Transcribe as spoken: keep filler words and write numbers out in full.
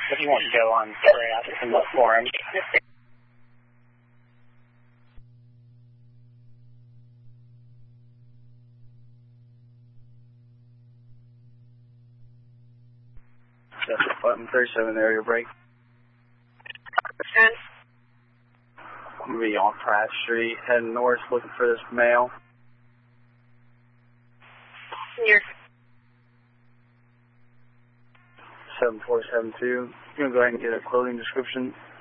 If you want to go on Trask and look for him. That's button thirty-seven area break. ten. I'm going to be on Pratt Street, heading north, looking for this male. Here. seven four seven two. You going to go ahead and get a clothing description?